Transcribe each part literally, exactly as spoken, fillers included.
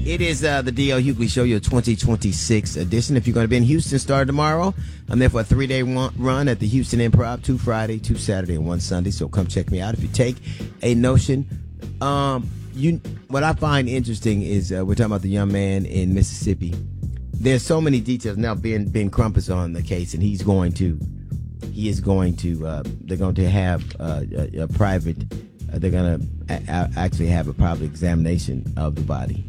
It is uh, the D L Hughley Show, your twenty twenty-six edition. If you're going to be in Houston, start tomorrow. I'm there for a three-day run at the Houston Improv, two Friday, two Saturday, and one Sunday. So come check me out. If you take a notion, um, you what I find interesting is uh, we're talking about the young man in Mississippi. There's so many details now. Ben Ben Crump is on the case, and he's going to he is going to uh, they're going to have uh, a, a private. Uh, they're going to a- actually have a private examination of the body.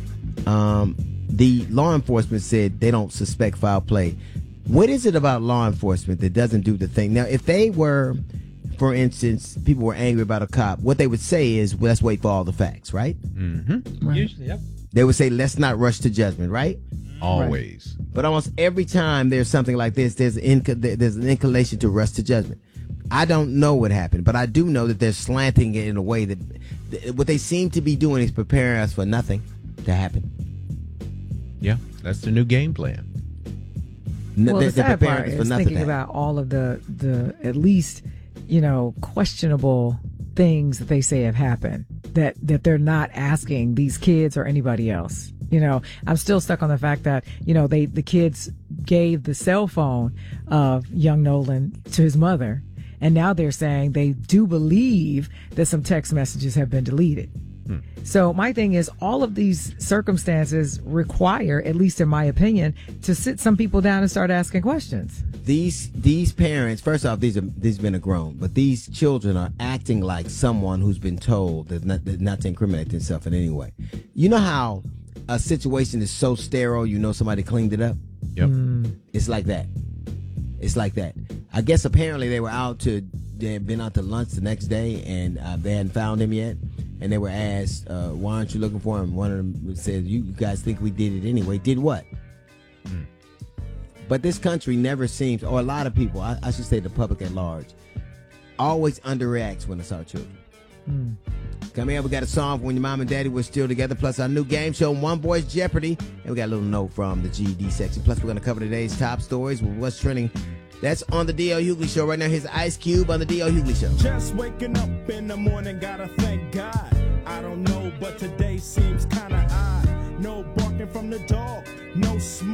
Um, the law enforcement said they don't suspect foul play. What is it about law enforcement that doesn't do the thing? Now, if they were, for instance, people were angry about a cop, what they would say is, well, let's wait for all the facts, right? Mm-hmm. Right. Usually, yep. They would say, let's not rush to judgment, right? Always. Right. But almost every time there's something like this, there's an, inc- there's an inclination to rush to judgment. I don't know what happened, but I do know that they're slanting it in a way that th- what they seem to be doing is preparing us for nothing to happen. Yeah, that's the new game plan. Well, they're, the sad they're part is thinking about all of the, the at least, you know, questionable things that they say have happened that, that they're not asking these kids or anybody else. You know, I'm still stuck on the fact that, you know, they the kids gave the cell phone of young Nolan to his mother. And now they're saying they do believe that some text messages have been deleted. Hmm. So my thing is, all of these circumstances require, at least in my opinion, to sit some people down and start asking questions. These these parents, first off, these are these men are grown, but these children are acting like someone who's been told that not, that not to incriminate themselves in any way. You know how a situation is so sterile, you know somebody cleaned it up? Yep. Mm. It's like that. It's like that. I guess apparently they were out to, they had been out to lunch the next day, and uh, they hadn't found him yet. And they were asked, uh, why aren't you looking for him? One of them said, you guys think we did it anyway. Did what? Mm. But this country never seems, or a lot of people, I, I should say the public at large, always underreacts when it's our children. Mm. Coming up, we got a song from when your mom and daddy were still together, plus our new game show, One Boy's Jeopardy. And we got a little note from the G E D section. Plus, we're going to cover today's top stories with what's trending. That's on the D L Hughley Show. Right now, here's Ice Cube on the D L Hughley Show. Just waking up in the morning, gotta thank God. I don't know, but today seems kind of odd. No barking from the dog, no smoke.